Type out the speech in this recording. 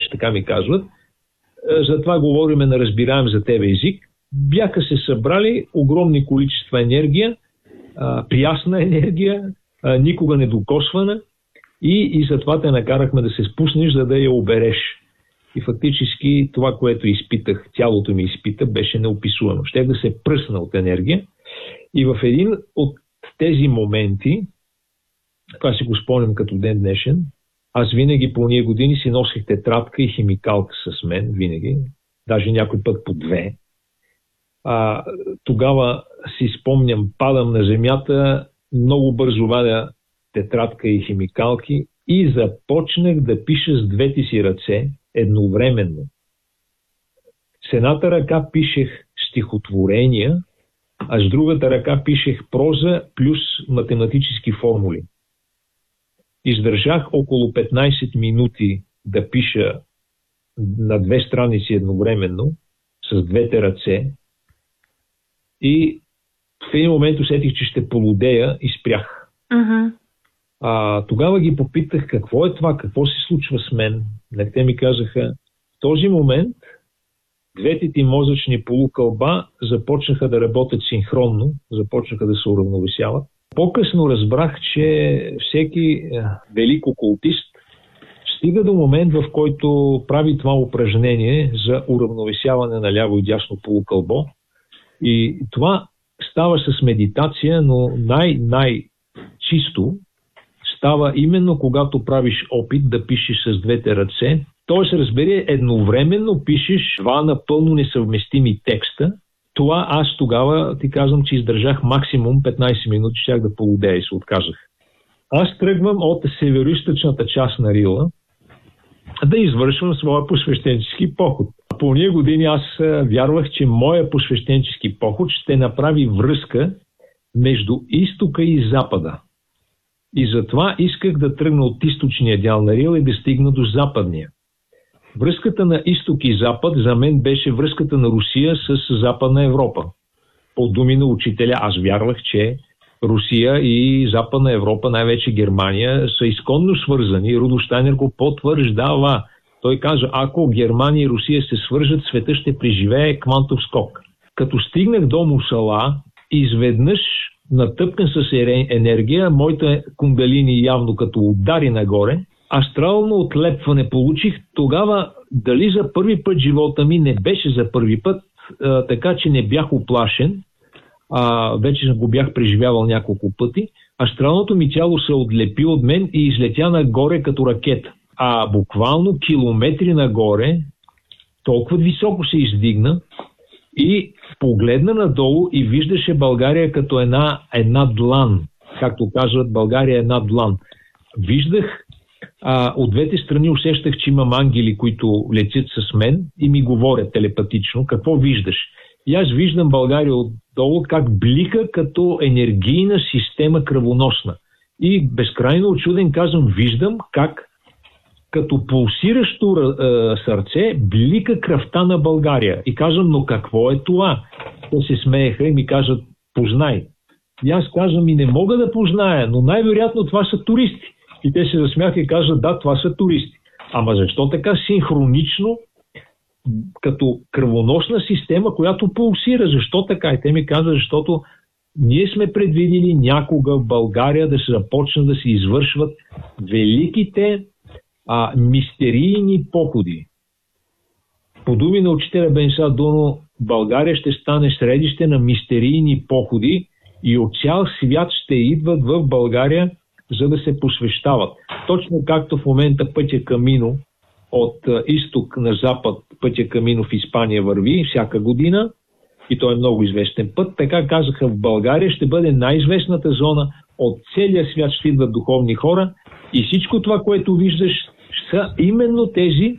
далеч, така ми казват. Затова говориме на разбираем за тебе език. Бяха се събрали огромни количества енергия, прясна енергия, никога не докосвана и затова те накарахме да се спуснеш, за да я обереш. И фактически това, което изпитах, тялото ми изпита, беше неописуемо. Щях да се пръсна от енергия. И в един от тези моменти, това си го спомням като ден днешен, аз винаги по уния години си носих тетрадка и химикалка с мен, винаги, даже някой път по 2. Тогава си спомням, падам на земята, много бързо вадя тетрадка и химикалки и започнах да пиша с двете си ръце едновременно. С едната ръка пишех стихотворения, а с другата ръка пишех проза плюс математически формули. Издържах около 15 минути да пиша на 2 страници едновременно, с двете ръце, и в един момент усетих, че ще полудея и спрях. Тогава ги попитах какво е това, какво се случва с мен. Те ми казаха, в този момент двете ти мозъчни полукълба започнаха да работят синхронно, започнаха да се уравновесяват. По-късно разбрах, че всеки велик окултист стига до момент, в който прави това упражнение за уравновесяване на ляво и дясно полукълбо. И това става с медитация, но най-чисто става именно когато правиш опит да пишеш с двете ръце. Тоест, разбери, едновременно пишеш 2 напълно несъвместими текста. Това аз тогава ти казвам, че издържах максимум 15 минути, щях да полудея и се отказах. Аз тръгвам от североизточната част на Рила да извършвам своя посвещенчески поход. По уния години аз вярвах, че моя посвещенчески поход ще направи връзка между изтока и запада. И затова исках да тръгна от източния дял на Рила и да стигна до западния. Връзката на изток и запад за мен беше връзката на Русия с Западна Европа. По думи на учителя аз вярвах, че Русия и Западна Европа, най-вече Германия, са изконно свързани. Рудолф Штайнер го потвърждава. Той каза, ако Германия и Русия се свържат, света ще преживее квантов скок. Като стигнах до Мусала, изведнъж натъпкан с енергия, моята кундалини явно като удари нагоре, астрално отлепване получих. Тогава дали за първи път живота ми, не беше за първи път, така че не бях уплашен, вече го бях преживявал няколко пъти. Астралното ми тяло се отлепи от мен и излетя нагоре като ракета. Буквално километри нагоре, толкова високо се издигна и погледна надолу и виждаше България като една длан. Както казват, България е една длан. Виждах, от двете страни усещах, че имам ангели, които летят с мен и ми говорят телепатично. Какво виждаш? И аз виждам България отдолу как блика като енергийна система кръвоносна. И безкрайно очуден казвам, виждам как като пулсиращо сърце блика кръвта на България. И казвам, но какво е това? Те се смееха и ми казват, познай. И аз казвам, и не мога да позная, но най-вероятно това са туристи. И те се засмяха и казват, да, това са туристи. Ама защо така синхронично, като кръвоносна система, която пулсира? Защо така? И те ми казват, защото ние сме предвидили някога в България да се започнат да се извършват великите мистерийни походи. По думи на учителя Бенса Дуно, България ще стане средище на мистерийни походи и от цял свят ще идват в България, за да се посвещават. Точно както в момента пътя Камино от изток на запад, пътя Камино в Испания върви всяка година и той е много известен път, така казаха, в България ще бъде най-известната зона, от целия свят ще идват духовни хора и всичко това, което виждаш, са именно тези